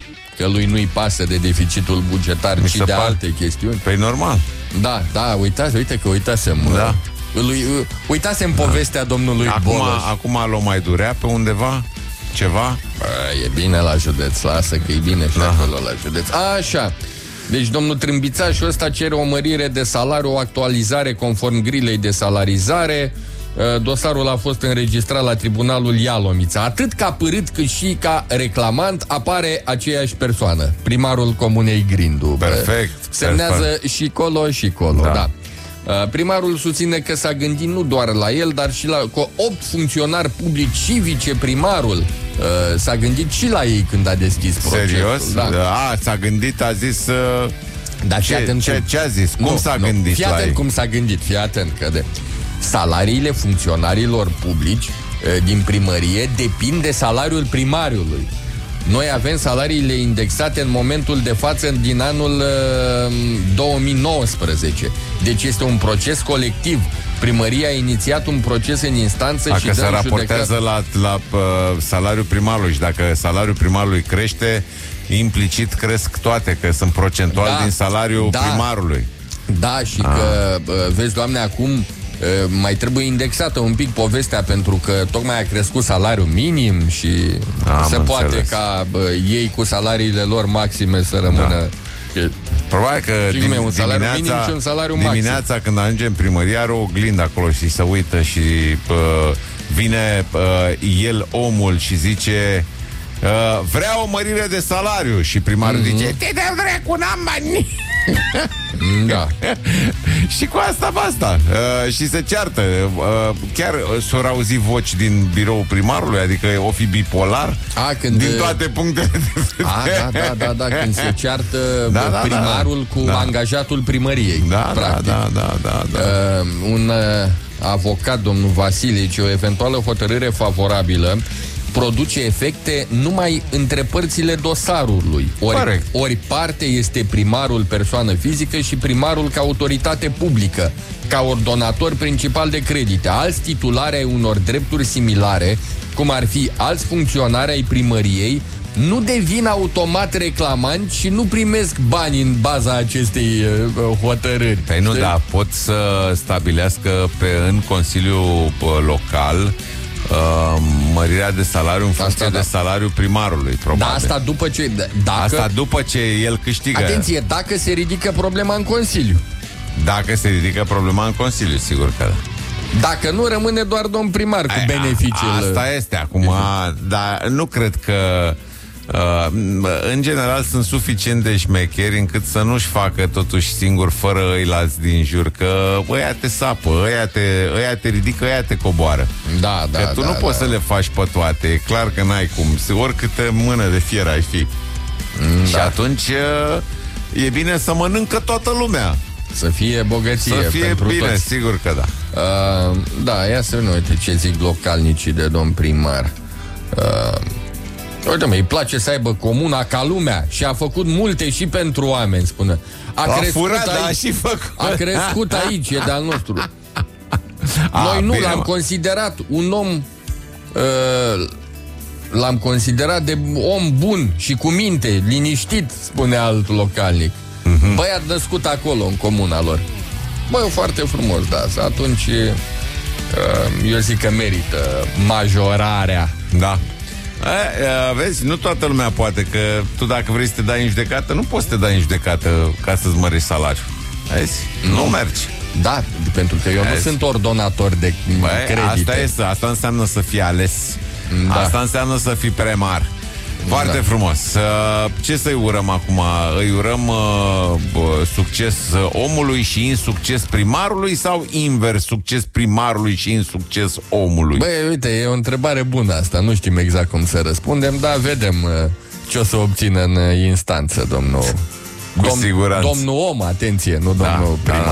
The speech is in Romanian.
că lui nu-i pasă de deficitul bugetar, ci de alte chestiuni. Păi normal. Da, uitasem. Da. Uitasem povestea domnului Boloș. Acum l-o mai durea pe undeva? Ceva? E bine la județ, lasă că e bine și acolo la județ. Așa. Deci domnul Trâmbițașul ăsta cere o mărire de salariu, o actualizare conform grilei de salarizare. Dosarul a fost înregistrat la Tribunalul Ialomița. Atât ca părât cât și ca reclamant apare aceeași persoană, primarul Comunei Grindu. Perfect. Semnează și colo și colo, da. Primarul susține că s-a gândit nu doar la el, dar și la 8 funcționari publici și viceprimarul. S-a gândit și la ei când a deschis procesul. Serios? Da. S-a gândit, a zis... Dar ce a zis? Cum s-a gândit fii la atent ei? cum s-a gândit, fii atent că salariile funcționarilor publici din primărie depind de salariul primariului. Noi avem salariile indexate în momentul de față din anul 2019. Deci este un proces colectiv. Primăria a inițiat un proces în instanță și se raportează la salariul primarului și dacă salariul primarului crește, implicit cresc toate, că sunt procentual din salariul primarului. Da, și că, vezi, Doamne, acum mai trebuie indexată un pic povestea, pentru că tocmai a crescut salariul minim și se poate ca ei cu salariile lor maxime să rămână... Probabil că un salariu minim și un salariu dimineața maxim. când ajunge în primărie are o oglindă acolo și se uită și vine el, omul, și zice vrea o mărire de salariu și primarul zice te dă dracu, n-am bani. Da. Și cu asta basta. Și se ceartă. Chiar s-au auzit voci din biroul primarului, adică o fi bipolar din toate punctele de vedere. Da, când se ceartă primarul cu angajatul primăriei. Da. Un avocat, domnul Vasile, zice, o eventuală hotărâre favorabilă produce efecte numai între părțile dosarului. Ori parte este primarul persoană fizică și primarul ca autoritate publică, ca ordonator principal de credite. Alți titulari ai unor drepturi similare, cum ar fi alți funcționari ai primăriei, nu devin automat reclamanți și nu primesc bani în baza acestei hotărâri. Păi nu, dar pot să stabilească în Consiliul Local mărirea de salariu în funcție de salariul primarului, probabil. Da, asta după ce... Asta după ce el câștigă. Atenție, dacă se ridică problema în Consiliu. Dacă se ridică problema în Consiliu, sigur că da. Dacă nu, rămâne doar domn primar cu beneficiile. Asta este acum, dar nu cred că în general sunt suficient de șmecheri încât să nu-și facă totuși singur, fără ăilalți din jur, că ăia te sapă, ăia te ridică, ăia te coboară. Că tu nu poți să le faci pe toate. E clar că n-ai cum. Oricâtă mână de fier ai fi. Și atunci e bine să mănâncă toată lumea. Să fie bogăție. Să fie bine, toți. sigur că da. Da, ia să nu uite ce zic localnicii de domn primar. Uite, îi place să aibă comuna ca lumea și a făcut multe și pentru oameni, spune. A crescut aici, e de-al nostru. Noi nu, l-am considerat un om l-am considerat de om bun și cu minte, liniștit, spune alt localnic. Băiat născut acolo, în comuna lor. Băi, foarte frumos, da. Atunci eu zic că merită majorarea. Da. Vezi, nu toată lumea poate, că tu dacă vrei să te dai în judecată, nu poți să te dai în judecată ca să-ți mărești salariul. Vezi? Nu mergi. Da, pentru că eu nu sunt ordonator de credite. Asta înseamnă să fii ales. Asta înseamnă să fii primar. Foarte frumos. Ce să-i urăm acum? Îi urăm succes omului și insucces primarului sau invers, succes primarului și insucces omului? Băi, uite, e o întrebare bună asta. Nu știm exact cum să răspundem, dar vedem ce o să obțină în instanță, domnul... Cu siguranță. Domnul om, atenție, nu domnul primar.